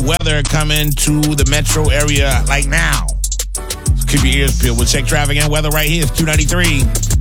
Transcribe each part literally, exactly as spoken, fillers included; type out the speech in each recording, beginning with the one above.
weather coming to the metro area like now. So keep your ears peeled. We'll check traffic and weather right here. It's Q ninety-three.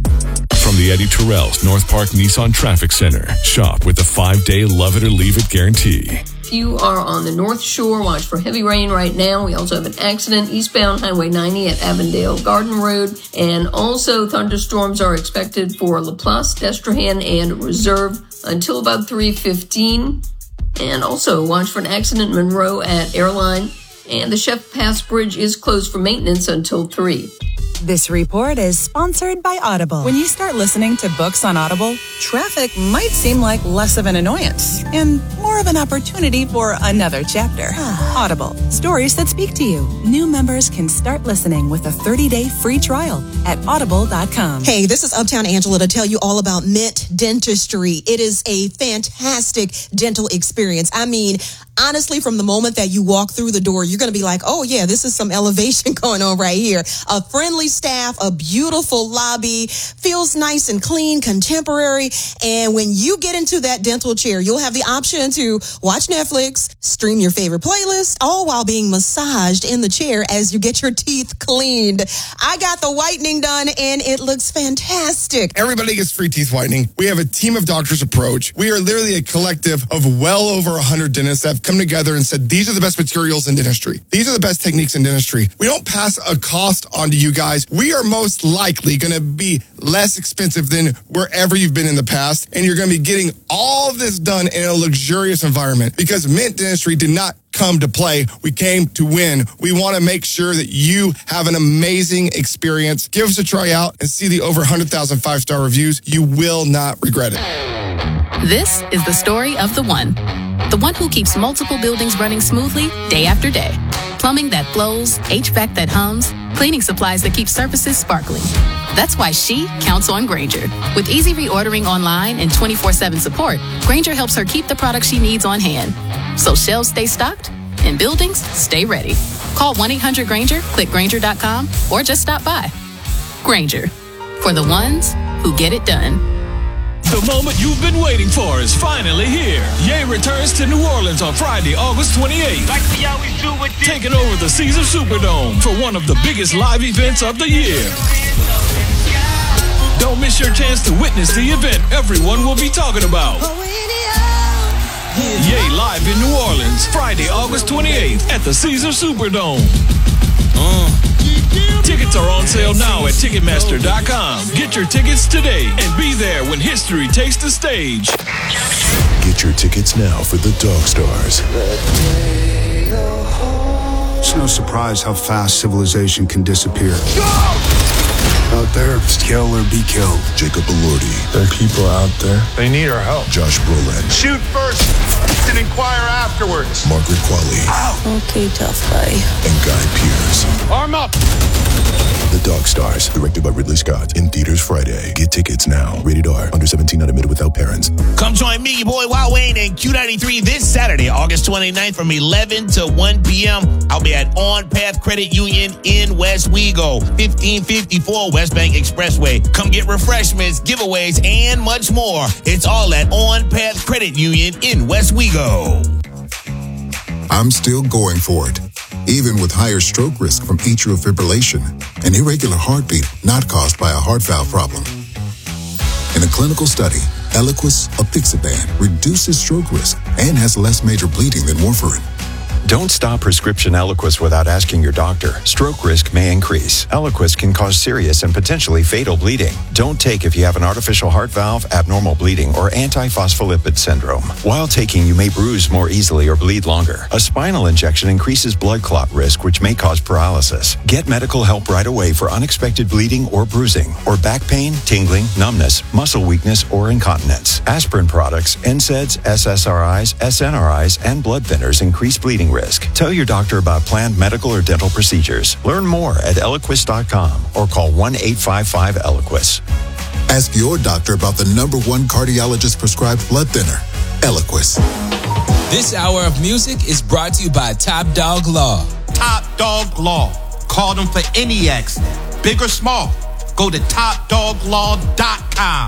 From the Eddie Terrell's North Park Nissan Traffic Center. Shop with the five-day love it or leave it guarantee. If you are on the North Shore, watch for heavy rain right now. We also have an accident eastbound Highway ninety at Avondale Garden Road. And also thunderstorms are expected for LaPlace, Destrehan, and Reserve until about three fifteen. And also watch for an accident in Monroe at Airline. And the Chef Pass Bridge is closed for maintenance until three. This report is sponsored by Audible. When you start listening to books on Audible, traffic might seem like less of an annoyance and more of an opportunity for another chapter. Audible, stories that speak to you. New members can start listening with a thirty-day free trial at audible dot com. Hey, this is Uptown Angela to tell you all about Mint Dentistry. It is a fantastic dental experience. I mean, honestly, from the moment that you walk through the door, you're going to be like, oh, yeah, this is some elevation going on right here. A friendly staff, a beautiful lobby, feels nice and clean, contemporary. And when you get into that dental chair, you'll have the option to watch Netflix, stream your favorite playlist, all while being massaged in the chair as you get your teeth cleaned. I got the whitening done, and it looks fantastic. Everybody gets free teeth whitening. We have a team of doctors approach. We are literally a collective of well over one hundred dentists that have come together and said, these are the best materials in dentistry. These are the best techniques in dentistry. We don't pass a cost on to you guys. We are most likely going to be less expensive than wherever you've been in the past. And you're going to be getting all of this done in a luxurious environment because Mint Dentistry did not come to play. We came to win. We want to make sure that you have an amazing experience. Give us a try out and see the over one hundred thousand five-star reviews. You will not regret it. This is the story of the one. The one who keeps multiple buildings running smoothly day after day. Plumbing that flows, H V A C that hums, cleaning supplies that keep surfaces sparkling. That's why she counts on Grainger. With easy reordering online and twenty-four seven support, Grainger helps her keep the products she needs on hand. So shelves stay stocked and buildings stay ready. Call one eight hundred Grainger, click Grainger dot com, or just stop by. Grainger, for the ones who get it done. The moment you've been waiting for is finally here. Ye returns to New Orleans on Friday, August twenty-eighth. Like we always do with this. Taking over the Caesar Superdome for one of the biggest live events of the year. Don't miss your chance to witness the event everyone will be talking about. Ye live in New Orleans, Friday, August twenty-eighth at the Caesar Superdome. Uh. Tickets are on sale now at Ticketmaster dot com. Get your tickets today and be there when history takes the stage. Get your tickets now for the Dog Stars. It's no surprise how fast civilization can disappear. Out there, kill or be killed. Jacob Elordi. There are people out there. They need our help. Josh Brolin. Shoot first and inquire afterwards. Margaret Qualley. Ow. Okay, tough guy. And Guy Pearce. Arm up. The Dog Stars, directed by Ridley Scott, in theaters Friday. Get tickets now. Rated R, under seventeen, not admitted without parents. Come join me, your boy Wild Wayne, and Q ninety-three this Saturday, August twenty-ninth from eleven to one p.m. I'll be at On Path Credit Union in West Wego, fifteen fifty-four West Bank Expressway. Come get refreshments, giveaways, and much more. It's all at On Path Credit Union in West Wego. I'm still going for it. Even with higher stroke risk from atrial fibrillation, an irregular heartbeat not caused by a heart valve problem. In a clinical study, Eliquis apixaban reduces stroke risk and has less major bleeding than warfarin. Don't stop prescription Eliquis without asking your doctor. Stroke risk may increase. Eliquis can cause serious and potentially fatal bleeding. Don't take if you have an artificial heart valve, abnormal bleeding, or antiphospholipid syndrome. While taking, you may bruise more easily or bleed longer. A spinal injection increases blood clot risk, which may cause paralysis. Get medical help right away for unexpected bleeding or bruising, or back pain, tingling, numbness, muscle weakness, or incontinence. Aspirin products, N SAIDs, S S R Is, S N R Is, and blood thinners increase bleeding risk. Tell your doctor about planned medical or dental procedures. Learn more at Eliquis dot com or call one eight five five Eliquis. Ask your doctor about the number one cardiologist prescribed blood thinner, Eliquis. This hour of music is brought to you by Top Dog Law. Top Dog Law. Call them for any accident, big or small. Go to top dog law dot com.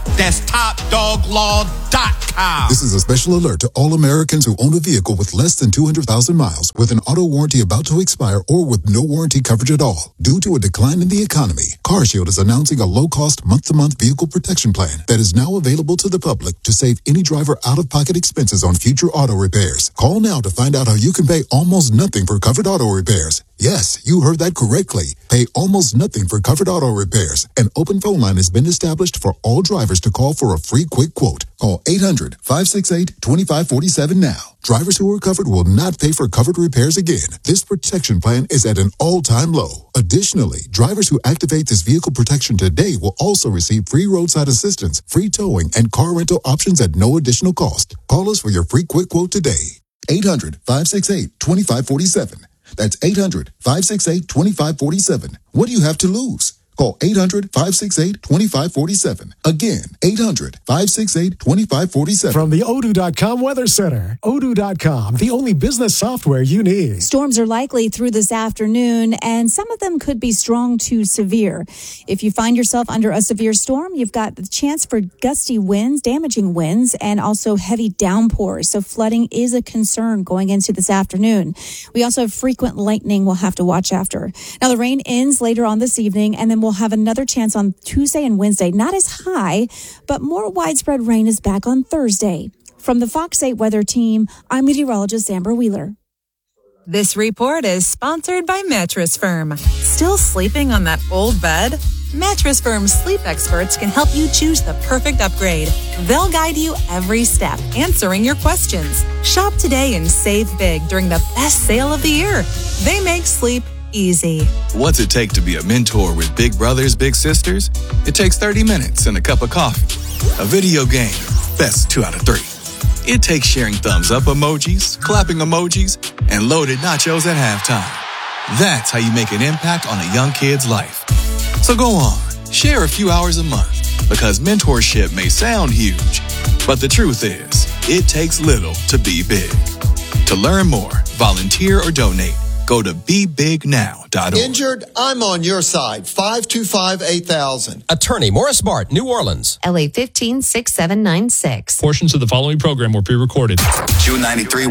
That's top dog law dot com. This is a special alert to all Americans who own a vehicle with less than two hundred thousand miles, with an auto warranty about to expire, or with no warranty coverage at all. Due to a decline in the economy, CarShield is announcing a low-cost month-to-month vehicle protection plan that is now available to the public to save any driver out-of-pocket expenses on future auto repairs. Call now to find out how you can pay almost nothing for covered auto repairs. Yes, you heard that correctly. Pay almost nothing for covered auto repairs. An open phone line has been established for all drivers to call for a free quick quote. Call eight hundred, five six eight, two five four seven now. Drivers who are covered will not pay for covered repairs again. This protection plan is at an all-time low. Additionally, drivers who activate this vehicle protection today will also receive free roadside assistance, free towing, and car rental options at no additional cost. Call us for your free quick quote today. eight hundred, five six eight, two five four seven. That's eight hundred, five six eight, two five four seven. What do you have to lose? Call eight hundred, five six eight, two five four seven. Again, eight hundred, five six eight, two five four seven. From the Odoo dot com Weather Center. Odoo dot com, the only business software you need. Storms are likely through this afternoon, and some of them could be strong to severe. If you find yourself under a severe storm, you've got the chance for gusty winds, damaging winds, and also heavy downpours. So flooding is a concern going into this afternoon. We also have frequent lightning we'll have to watch after. Now, the rain ends later on this evening, and then we'll have another chance on Tuesday and Wednesday. Not as high, but more widespread rain is back on Thursday. From the Fox eight Weather Team, I'm meteorologist Amber Wheeler. This report is sponsored by Mattress Firm. Still sleeping on that old bed? Mattress Firm's sleep experts can help you choose the perfect upgrade. They'll guide you every step, answering your questions. Shop today and save big during the best sale of the year. They make sleep easy. What's it take to be a mentor with big brothers, big sisters? It takes thirty minutes and a cup of coffee. A video game, best two out of three. It takes sharing thumbs up emojis, clapping emojis, and loaded nachos at halftime. That's how you make an impact on a young kid's life. So go on, share a few hours a month, because mentorship may sound huge, but the truth is, it takes little to be big. To learn more, volunteer, or donate, go to be big now dot org. Injured? I'm on your side. five two five, eight thousand. Attorney Morris Bart, New Orleans. L A fifteen six seven nine six. Portions of the following program were pre-recorded. June ninety-three